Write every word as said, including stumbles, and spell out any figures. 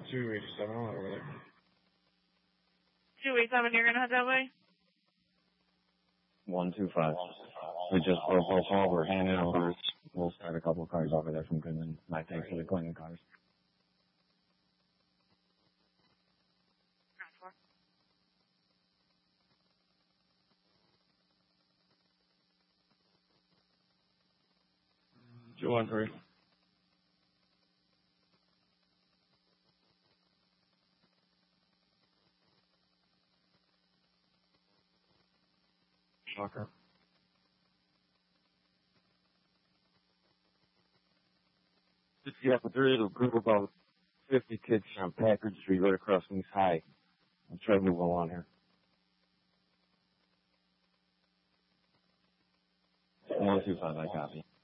two eighty-seven, over there. two eighty-seven, you're going to head that way? one two five. We just broke both all. We're handing over. We'll start a couple of cars over there from Goodman. My thanks for the cleaning cars. two one three. Shocker. Yeah, but there is a group of about fifty kids on Packard Street right across from East High. I'll try to move along here. one two five, I copy.